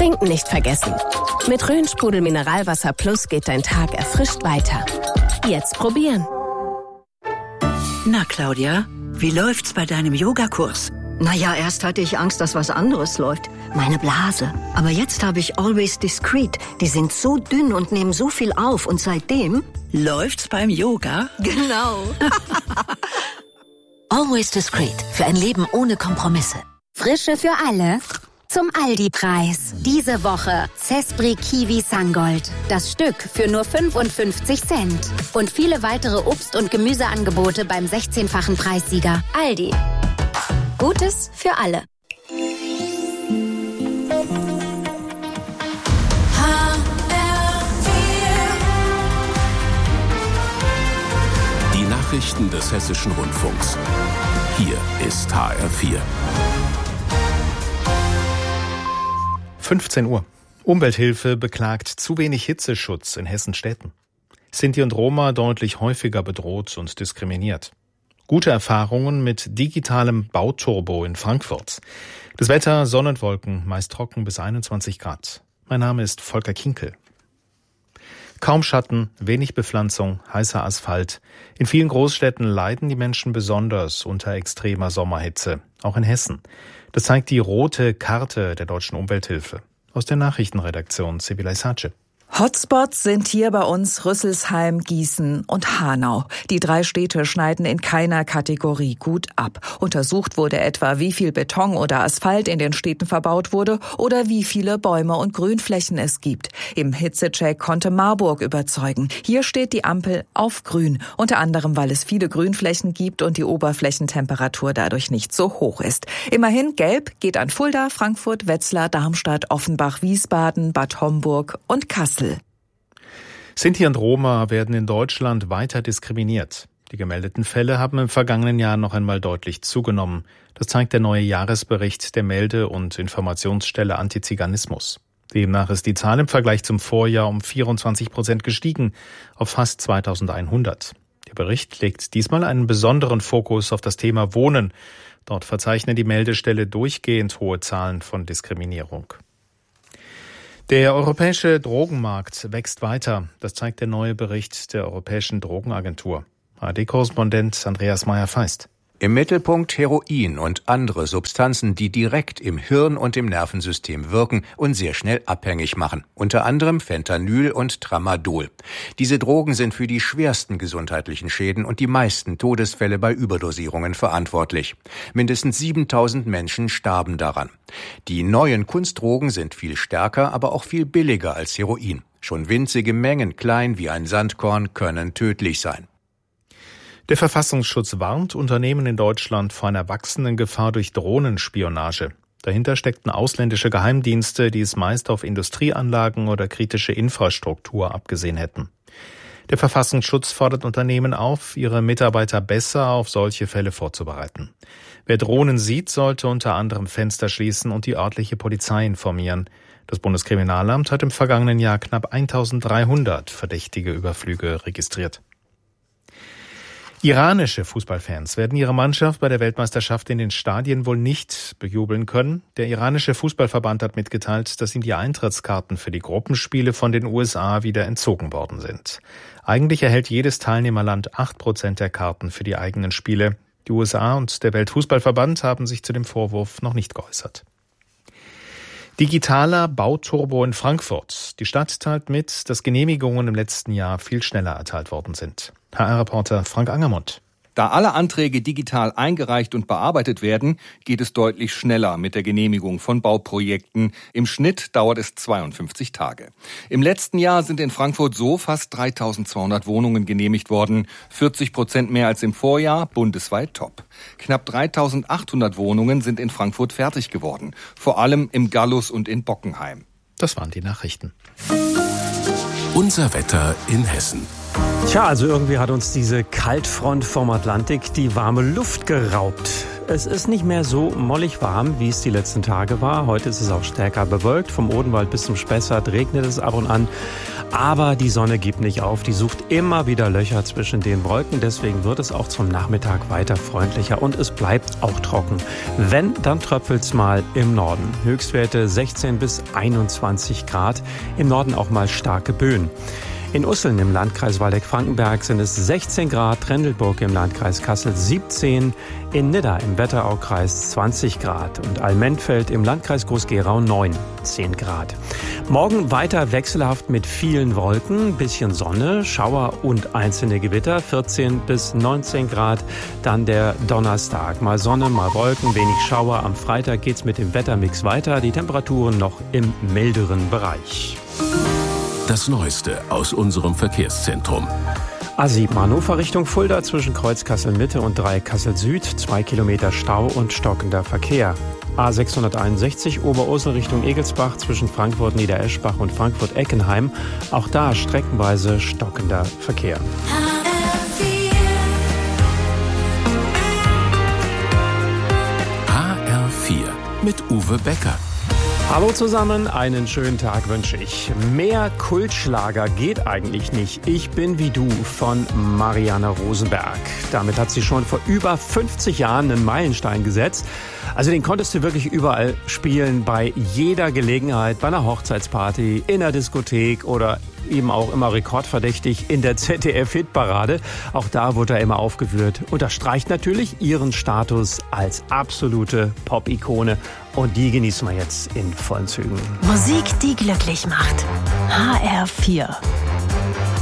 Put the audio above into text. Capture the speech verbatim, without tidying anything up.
Trinken nicht vergessen. Mit Rhön-Sprudel Mineralwasser Plus geht dein Tag erfrischt weiter. Jetzt probieren. Na, Claudia, wie läuft's bei deinem Yogakurs? Naja, erst hatte ich Angst, dass was anderes läuft. Meine Blase. Aber jetzt habe ich Always Discreet. Die sind so dünn und nehmen so viel auf. Und seitdem... Läuft's beim Yoga? Genau. Always Discreet. Für ein Leben ohne Kompromisse. Frische für alle. Zum Aldi-Preis. Diese Woche Zespri Kiwi Sangold. Das Stück für nur fünfundfünfzig Cent. Und viele weitere Obst- und Gemüseangebote beim sechzehnfachen Preissieger. Aldi. Gutes für alle. Die Nachrichten des Hessischen Rundfunks. Hier ist H R vier. fünfzehn Uhr. Umwelthilfe beklagt zu wenig Hitzeschutz in Hessen-Städten. Sinti und Roma deutlich häufiger bedroht und diskriminiert. Gute Erfahrungen mit digitalem Bauturbo in Frankfurt. Das Wetter, Sonne und Wolken, meist trocken bis einundzwanzig Grad. Mein Name ist Volker Kinkel. Kaum Schatten, wenig Bepflanzung, heißer Asphalt. In vielen Großstädten leiden die Menschen besonders unter extremer Sommerhitze, auch in Hessen. Das zeigt die rote Karte der Deutschen Umwelthilfe. Aus der Nachrichtenredaktion Sibylle Sace. Hotspots sind hier bei uns Rüsselsheim, Gießen und Hanau. Die drei Städte schneiden in keiner Kategorie gut ab. Untersucht wurde etwa, wie viel Beton oder Asphalt in den Städten verbaut wurde oder wie viele Bäume und Grünflächen es gibt. Im Hitzecheck konnte Marburg überzeugen. Hier steht die Ampel auf grün, unter anderem, weil es viele Grünflächen gibt und die Oberflächentemperatur dadurch nicht so hoch ist. Immerhin gelb geht an Fulda, Frankfurt, Wetzlar, Darmstadt, Offenbach, Wiesbaden, Bad Homburg und Kassel. Sinti und Roma werden in Deutschland weiter diskriminiert. Die gemeldeten Fälle haben im vergangenen Jahr noch einmal deutlich zugenommen. Das zeigt der neue Jahresbericht der Melde- und Informationsstelle Antiziganismus. Demnach ist die Zahl im Vergleich zum Vorjahr um vierundzwanzig Prozent gestiegen, auf fast zweitausendeinhundert. Der Bericht legt diesmal einen besonderen Fokus auf das Thema Wohnen. Dort verzeichnet die Meldestelle durchgehend hohe Zahlen von Diskriminierung. Der europäische Drogenmarkt wächst weiter. Das zeigt der neue Bericht der Europäischen Drogenagentur. A R D-Korrespondent Andreas Meyer-Feist. Im Mittelpunkt Heroin und andere Substanzen, die direkt im Hirn und im Nervensystem wirken und sehr schnell abhängig machen. Unter anderem Fentanyl und Tramadol. Diese Drogen sind für die schwersten gesundheitlichen Schäden und die meisten Todesfälle bei Überdosierungen verantwortlich. Mindestens siebentausend Menschen starben daran. Die neuen Kunstdrogen sind viel stärker, aber auch viel billiger als Heroin. Schon winzige Mengen, klein wie ein Sandkorn, können tödlich sein. Der Verfassungsschutz warnt Unternehmen in Deutschland vor einer wachsenden Gefahr durch Drohnenspionage. Dahinter steckten ausländische Geheimdienste, die es meist auf Industrieanlagen oder kritische Infrastruktur abgesehen hätten. Der Verfassungsschutz fordert Unternehmen auf, ihre Mitarbeiter besser auf solche Fälle vorzubereiten. Wer Drohnen sieht, sollte unter anderem Fenster schließen und die örtliche Polizei informieren. Das Bundeskriminalamt hat im vergangenen Jahr knapp eintausenddreihundert verdächtige Überflüge registriert. Iranische Fußballfans werden ihre Mannschaft bei der Weltmeisterschaft in den Stadien wohl nicht bejubeln können. Der iranische Fußballverband hat mitgeteilt, dass ihm die Eintrittskarten für die Gruppenspiele von den U S A wieder entzogen worden sind. Eigentlich erhält jedes Teilnehmerland acht Prozent der Karten für die eigenen Spiele. Die U S A und der Weltfußballverband haben sich zu dem Vorwurf noch nicht geäußert. Digitaler Bauturbo in Frankfurt. Die Stadt teilt mit, dass Genehmigungen im letzten Jahr viel schneller erteilt worden sind. H R-Reporter Frank Angermund. Da alle Anträge digital eingereicht und bearbeitet werden, geht es deutlich schneller mit der Genehmigung von Bauprojekten. Im Schnitt dauert es zweiundfünfzig Tage. Im letzten Jahr sind in Frankfurt so fast dreitausendzweihundert Wohnungen genehmigt worden. vierzig Prozent mehr als im Vorjahr, bundesweit top. Knapp dreitausendachthundert Wohnungen sind in Frankfurt fertig geworden. Vor allem im Gallus und in Bockenheim. Das waren die Nachrichten. Unser Wetter in Hessen. Tja, also irgendwie hat uns diese Kaltfront vom Atlantik die warme Luft geraubt. Es ist nicht mehr so mollig warm, wie es die letzten Tage war. Heute ist es auch stärker bewölkt. Vom Odenwald bis zum Spessart regnet es ab und an. Aber die Sonne gibt nicht auf. Die sucht immer wieder Löcher zwischen den Wolken. Deswegen wird es auch zum Nachmittag weiter freundlicher. Und es bleibt auch trocken. Wenn, dann tröpfelt's mal im Norden. Höchstwerte sechzehn bis einundzwanzig Grad. Im Norden auch mal starke Böen. In Usseln im Landkreis Waldeck-Frankenberg sind es sechzehn Grad, Trendelburg im Landkreis Kassel siebzehn, in Nidda im Wetteraukreis zwanzig Grad und Allmentfeld im Landkreis Groß-Gerau neunzehn Grad. Morgen weiter wechselhaft mit vielen Wolken, bisschen Sonne, Schauer und einzelne Gewitter, vierzehn bis neunzehn Grad. Dann der Donnerstag, mal Sonne, mal Wolken, wenig Schauer. Am Freitag geht's mit dem Wettermix weiter, die Temperaturen noch im milderen Bereich. Das Neueste aus unserem Verkehrszentrum. A sieben Hannover Richtung Fulda zwischen Kreuz Kassel-Mitte und Dreieck Kassel-Süd. Zwei Kilometer Stau und stockender Verkehr. A sechshunderteinundsechzig Oberursel Richtung Egelsbach zwischen Frankfurt-Niedereschbach und Frankfurt-Eckenheim. Auch da streckenweise stockender Verkehr. H R vier mit Uwe Becker. Hallo zusammen, einen schönen Tag wünsche ich. Mehr Kultschlager geht eigentlich nicht. Ich bin wie du von Marianne Rosenberg. Damit hat sie schon vor über fünfzig Jahren einen Meilenstein gesetzt. Also den konntest du wirklich überall spielen, bei jeder Gelegenheit, bei einer Hochzeitsparty, in der Diskothek oder eben auch immer rekordverdächtig in der Z D F-Hitparade. Auch da wurde er immer aufgeführt. Unterstreicht natürlich ihren Status als absolute Pop-Ikone. Und die genießen wir jetzt in vollen Zügen. Musik, die glücklich macht. H R vier.